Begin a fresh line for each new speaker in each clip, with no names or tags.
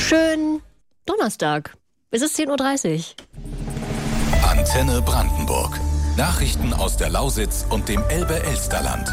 Schönen Donnerstag. Es ist 10:30 Uhr.
Antenne Brandenburg. Nachrichten aus der Lausitz und dem Elbe-Elsterland.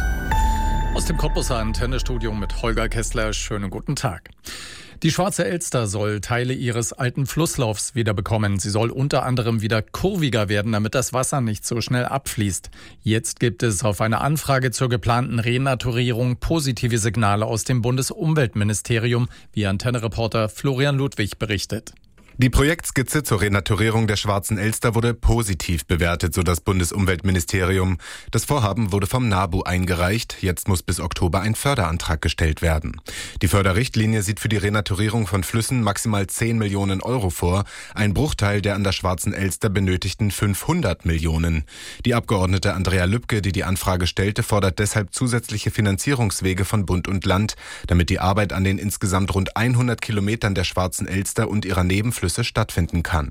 Aus dem Cottbuser Antennestudio mit Holger Kessler. Schönen guten Tag. Die Schwarze Elster soll Teile ihres alten Flusslaufs wiederbekommen. Sie soll unter anderem wieder kurviger werden, damit das Wasser nicht so schnell abfließt. Jetzt gibt es auf eine Anfrage zur geplanten Renaturierung positive Signale aus dem Bundesumweltministerium, wie Antenne-Reporter Florian Ludwig berichtet.
Die Projektskizze zur Renaturierung der Schwarzen Elster wurde positiv bewertet, so das Bundesumweltministerium. Das Vorhaben wurde vom NABU eingereicht. Jetzt muss bis Oktober ein Förderantrag gestellt werden. Die Förderrichtlinie sieht für die Renaturierung von Flüssen maximal 10 Millionen Euro vor. Ein Bruchteil der an der Schwarzen Elster benötigten 500 Millionen. Die Abgeordnete Andrea Lübke, die die Anfrage stellte, fordert deshalb zusätzliche Finanzierungswege von Bund und Land, damit die Arbeit an den insgesamt rund 100 Kilometern der Schwarzen Elster und ihrer Nebenflüsse stattfinden kann.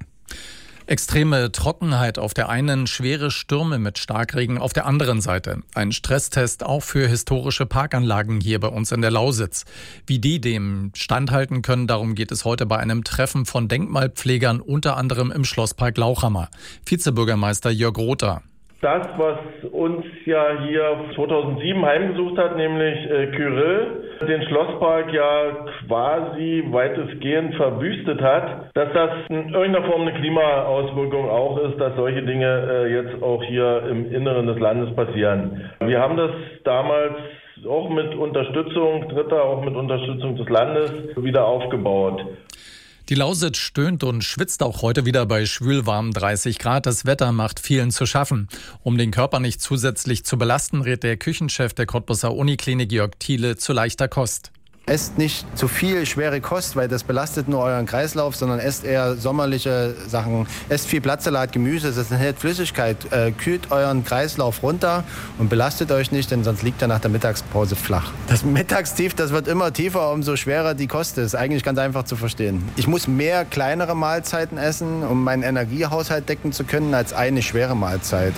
Extreme Trockenheit auf der einen, schwere Stürme mit Starkregen auf der anderen Seite. Ein Stresstest auch für historische Parkanlagen hier bei uns in der Lausitz. Wie die dem standhalten können, darum geht es heute bei einem Treffen von Denkmalpflegern, unter anderem im Schlosspark Lauchhammer. Vizebürgermeister Jörg Rother.
Das, was uns ja hier 2007 heimgesucht hat, nämlich Kyrill, den Schlosspark ja quasi weitestgehend verwüstet hat, dass das in irgendeiner Form eine Klimaauswirkung auch ist, dass solche Dinge jetzt auch hier im Inneren des Landes passieren. Wir haben das damals auch mit Unterstützung Dritter, auch mit Unterstützung des Landes wieder aufgebaut.
Die Lausitz stöhnt und schwitzt auch heute wieder bei schwülwarmen 30 Grad. Das Wetter macht vielen zu schaffen. Um den Körper nicht zusätzlich zu belasten, rät der Küchenchef der Cottbuser Uniklinik Jörg Thiele zu leichter Kost.
Esst nicht zu viel schwere Kost, weil das belastet nur euren Kreislauf, sondern esst eher sommerliche Sachen. Esst viel Blattsalat, Gemüse, das enthält Flüssigkeit. Kühlt euren Kreislauf runter und belastet euch nicht, denn sonst liegt er nach der Mittagspause flach. Das Mittagstief, das wird immer tiefer, umso schwerer die Kost ist. Eigentlich ganz einfach zu verstehen. Ich muss mehr kleinere Mahlzeiten essen, um meinen Energiehaushalt decken zu können, als eine schwere Mahlzeit.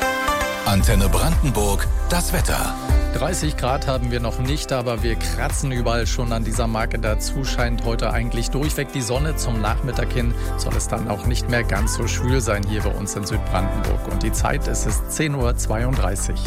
Antenne Brandenburg, das Wetter.
30 Grad haben wir noch nicht, aber wir kratzen überall schon an dieser Marke. Dazu scheint heute eigentlich durchweg die Sonne. Zum Nachmittag hin soll es dann auch nicht mehr ganz so schwül sein hier bei uns in Südbrandenburg. Und die Zeit, es ist 10:32 Uhr.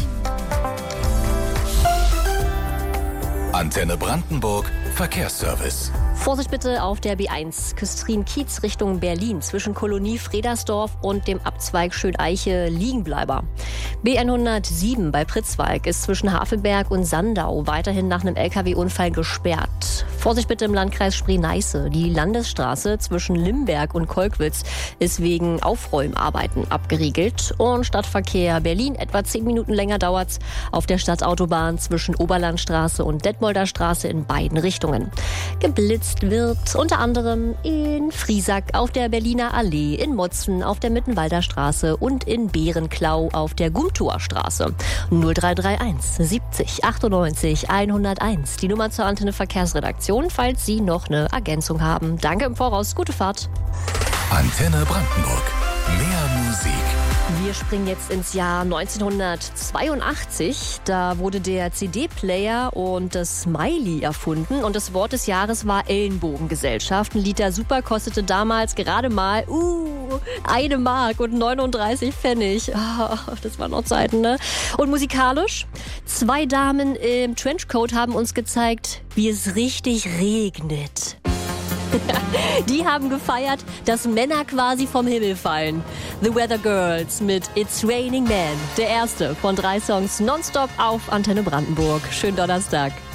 Antenne Brandenburg, Verkehrsservice.
Vorsicht bitte auf der B1 Küstrin-Kiez Richtung Berlin zwischen Kolonie Fredersdorf und dem Abzweig Schöneiche Liegenbleiber. B107 bei Pritzwalk ist zwischen Havelberg und Sandau weiterhin nach einem LKW-Unfall gesperrt. Vorsicht bitte im Landkreis Spree-Neiße. Die Landesstraße zwischen Limberg und Kolkwitz ist wegen Aufräumarbeiten abgeriegelt. Und Stadtverkehr Berlin, etwa 10 Minuten länger dauert's auf der Stadtautobahn zwischen Oberlandstraße und Detmolder Straße in beiden Richtungen. Geblitzt wird unter anderem in Friesack auf der Berliner Allee, in Motzen auf der Mittenwalder Straße und in Berenklau auf der Gumtower Straße. 0331 70 98 101, die Nummer zur Antenne Verkehrsredaktion, falls Sie noch eine Ergänzung haben. Danke im Voraus, gute Fahrt.
Antenne Brandenburg, mehr Musik.
Wir springen jetzt ins Jahr 1982. Da wurde der CD-Player und das Smiley erfunden. Und das Wort des Jahres war Ellenbogengesellschaft. Ein Liter Super kostete damals gerade mal 1 Mark und 39 Pfennig. Oh, das waren noch Zeiten, ne? Und musikalisch? 2 Damen im Trenchcoat haben uns gezeigt, wie es richtig regnet. Die haben gefeiert, dass Männer quasi vom Himmel fallen. The Weather Girls mit It's Raining Men. Der erste von 3 Songs nonstop auf Antenne Brandenburg. Schönen Donnerstag.